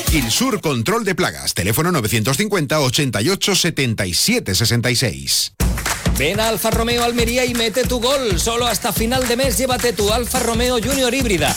Kilsur Control de Plagas, teléfono 950 88 77 66. Ven a Alfa Romeo Almería y mete tu gol. Solo hasta final de mes llévate tu Alfa Romeo Junior híbrida.